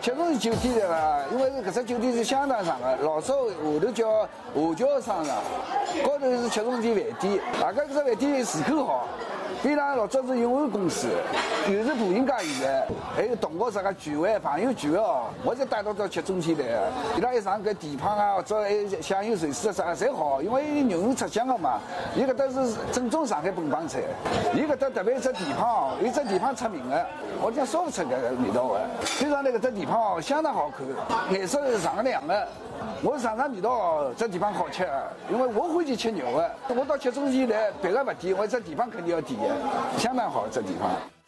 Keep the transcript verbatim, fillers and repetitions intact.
吃中酒店的啦，因为搿只酒店是相当长的，老早下头叫华侨商场，高头是吃中店饭店，大家搿只饭店市口好。边上老早是永安公司，又是步行街现在，还有同学啥个聚会、朋友聚会哦，我才带到到吃中天来的。伊拉一上搿地胖啊，或者还享有瑞士啊啥侪好，因为牛肉出香的嘛。伊搿搭是正宗上海本帮菜，伊搿搭特别一只地胖哦，有只地胖出名的，我讲烧不出搿个味道的。边上那搿只地胖哦，相当好看，颜色是上亮的。我尝尝味道哦，这地方好吃，因为我欢喜吃牛的。我到吃中天来，别个不点，我这地方肯定要点的，相当好这地方。